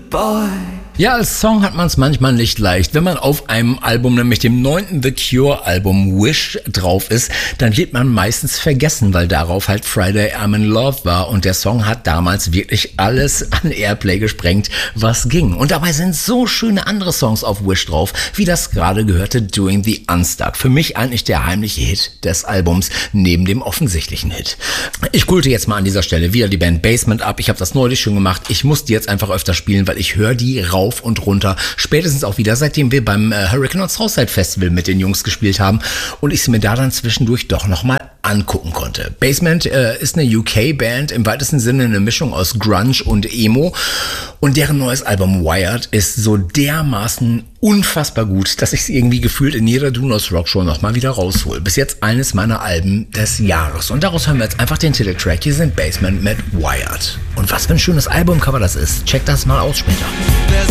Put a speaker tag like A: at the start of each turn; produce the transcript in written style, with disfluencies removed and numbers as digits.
A: boy.
B: Ja, als Song hat man es manchmal nicht leicht. Wenn man auf einem Album, nämlich dem 9. The Cure Album Wish drauf ist, dann wird man meistens vergessen, weil darauf halt Friday I'm in Love war und der Song hat damals wirklich alles an Airplay gesprengt, was ging. Und dabei sind so schöne andere Songs auf Wish drauf, wie das gerade gehörte Doing the Unstuck. Für mich eigentlich der heimliche Hit des Albums, neben dem offensichtlichen Hit. Ich kulte jetzt mal an dieser Stelle wieder die Band Basement ab. Ich habe das neulich schon gemacht. Ich muss die jetzt einfach öfter spielen, weil ich höre die rauf und runter. Spätestens auch wieder, seitdem wir beim Hurricane on Southside Festival mit den Jungs gespielt haben und ich sie mir da dann zwischendurch doch nochmal angucken konnte. Basement ist eine UK-Band, im weitesten Sinne eine Mischung aus Grunge und Emo und deren neues Album Wired ist so dermaßen unfassbar gut, dass ich es irgendwie gefühlt in jeder Donos Rockshow nochmal wieder raushol. Bis jetzt eines meiner Alben des Jahres. Und daraus hören wir jetzt einfach den Titeltrack. Hier sind Basement mit Wired. Und was für ein schönes Albumcover das ist. Checkt das mal aus später.